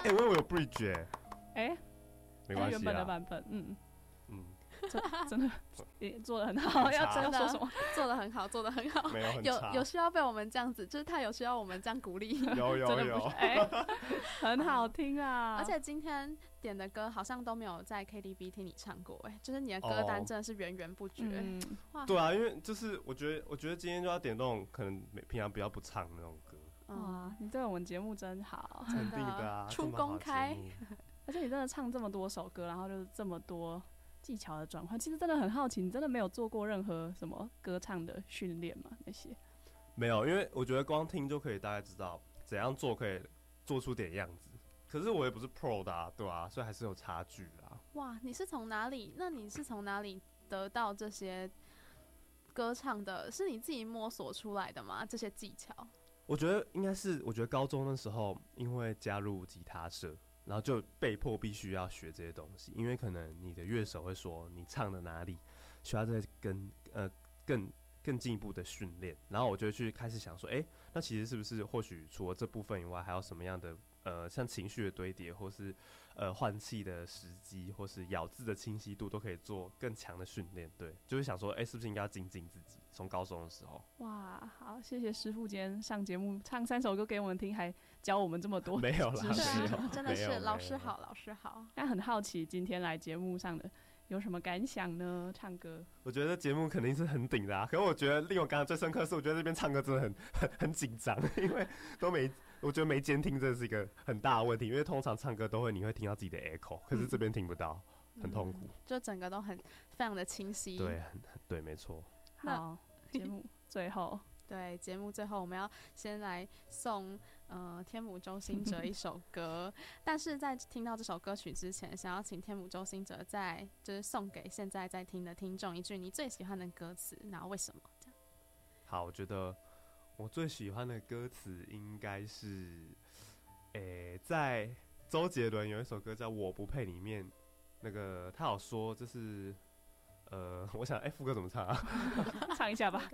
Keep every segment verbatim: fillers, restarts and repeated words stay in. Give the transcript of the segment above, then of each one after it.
哎、欸，我以为有 bridge 哎、 欸，哎、欸， 没关系啦， 原本的版本，嗯嗯。 真真的也做得很好，要真的说什么？ 做得很好，做得很好， 没有很有差， 有需要被我们这样子，就是他有需要我们这样鼓励， 有有真的有， 哎、欸，很好听啊！ 而且今天点的歌好像都没有在 K T V 听你唱过、欸，哎，就是你的歌单真的是源源不绝。哦嗯、 哇， 对啊，因为就是我觉得，我觉得今天就要点那种可能平常比较不唱的那种歌。 哇，你对我们节目真好， 肯定的啊， 出公开， 而且你真的唱这么多首歌，然后就是这么多技巧的转换，其实真的很好奇，你真的没有做过任何什么歌唱的训练吗？那些没有，因为我觉得光听就可以大概知道怎样做可以做出点样子。可是我也不是 pro 的啊，对啊，所以还是有差距啦。 哇，你是从哪里？那你是从哪里得到这些歌唱的？是你自己摸索出来的吗？这些技巧？ 我觉得应该是，我觉得高中的时候因为加入吉他社。然后就被迫必须要学这些东西，因为可能你的乐手会说你唱的哪里需要再跟呃更更进一步的训练，然后我就去开始想说，哎，那其实是不是或许除了这部分以外，还有什么样的呃像情绪的堆叠，或是呃换气的时机，或是咬字的清晰度，都可以做更强的训练。对，就是想说，哎，是不是应该要精进自己？从高中的时候， 哇，好，谢谢师傅今天上节目唱三首歌给我们听，还教我们这么多， 没有啦，没有， 真的是老师好，老师好。 那很好奇今天来节目上的有什么感想呢？唱歌， 我觉得节目肯定是很顶的啊，可是我觉得令我感到最深刻的是，我觉得这边唱歌真的很很很紧张，因为都没，我觉得没监听真的是一个很大的问题，因为通常唱歌都会你会听到自己的 echo， 可是这边听不到，嗯、很痛苦、嗯， 就整个都很非常的清晰。 对，很对，没错。 好，节目最后。 对，节目最后我们要先来送呃天母周兴哲一首歌，但是在听到这首歌曲之前，想要请天母周兴哲再就是送给现在在听的听众一句你最喜欢的歌词，然后为什么这样？ 好，我觉得我最喜欢的歌词应该是，诶，在周杰伦有一首歌叫《我不配》里面，那个他有说就是。呃，我想，哎、欸，副歌怎么唱啊？ 唱一下吧。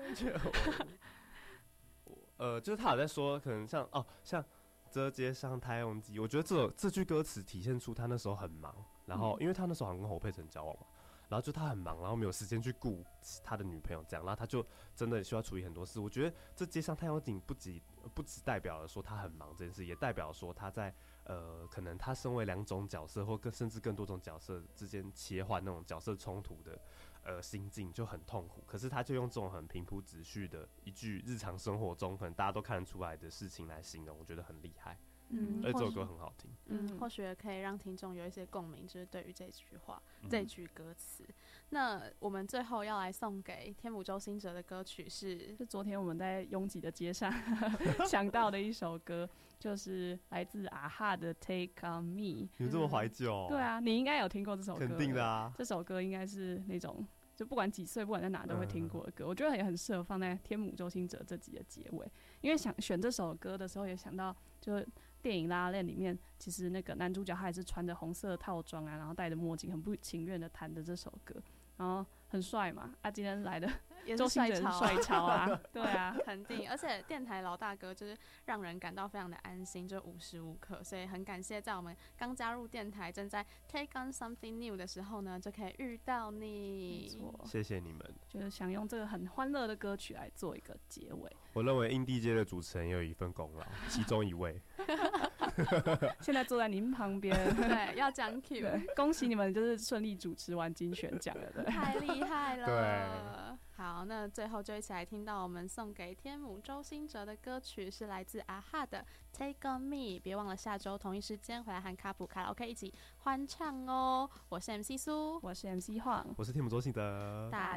呃，就是他有在说，可能像哦，像这街上太阳机，我觉得这首这句歌词体现出他那时候很忙，然后、嗯、因为他那时候好像跟侯佩岑交往嘛，然后就他很忙，然后没有时间去顾他的女朋友这样，然后他就真的需要处理很多事。我觉得这街上太阳景不仅不只代表了说他很忙这件事，也代表说他在呃，可能他身为两种角色或更甚至更多种角色之间切换那种角色冲突的呃心境就很痛苦。可是他就用这种很平铺直叙的一句日常生活中可能大家都看得出来的事情来形容，我觉得很厉害。嗯，而且这首歌很好听。 嗯，或许可以让听众有一些共鸣，就是对于这句话、嗯、这句歌词。那我们最后要来送给天母周兴哲的歌曲是， 是昨天我们在拥挤的街上想到的一首歌，就是来自啊哈的 Take on Me。 有这么怀旧、哦嗯？对啊，你应该有听过这首歌。 肯定的啊， 这首歌应该是那种。就不管几岁，不管在哪都会听过的歌、嗯，我觉得也很适合放在天母周兴哲这集的结尾。因为想选这首歌的时候，也想到就是电影《La La Land》里面，其实那个男主角他也是穿着红色的套装啊，然后戴着墨镜，很不情愿的弹着这首歌，然后很帅嘛。啊，今天来的也是帅超， 帅超啊，对啊， 肯定。而且电台老大哥就是让人感到非常的安心，就无时无刻。所以很感谢在我们刚加入电台，正在 take on something new 的时候呢，就可以遇到你。 谢谢你们， 就是想用这个很欢乐的歌曲来做一个结尾。 我认为印地街的主持人也有一份功劳，其中一位现在坐在您旁边， 对，要讲 Q， 对，恭喜你们，就是顺利主持完金选奖了，对， 太厉害了， 对。 好，那最后就一起来听到我们送给天母周兴哲的歌曲，是来自啊哈的 Take on Me。别忘了下周同一时间回来和卡普卡拉 OK 一起欢唱哦。我是 M C 苏， 我是 M C 晃， 我是天母周兴哲， 大